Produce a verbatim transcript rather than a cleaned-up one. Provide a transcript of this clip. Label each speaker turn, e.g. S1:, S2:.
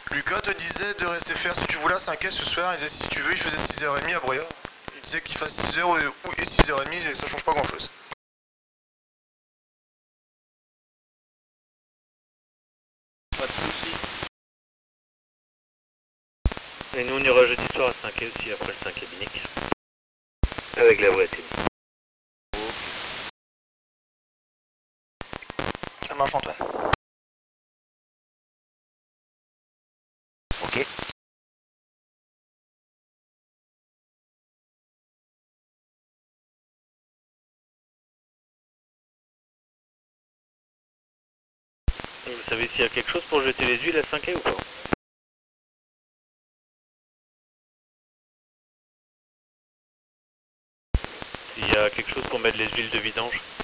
S1: Lucas te disait de rester faire si tu voulais à cinq S ce soir, il disait si tu veux, il faisait six heures trente à Broya. Il disait qu'il fasse six heures ou et six heures trente et ça change pas grand chose.
S2: Pas de soucis. Et nous on ira jeudi soir à cinq S aussi après le cinq S Binic. Avec la vraie team.
S1: Ça marche Antoine.
S3: Ok.
S2: Vous savez s'il y a quelque chose pour jeter les huiles à cinq S ou pas? S'il y a quelque chose pour mettre les huiles de vidange?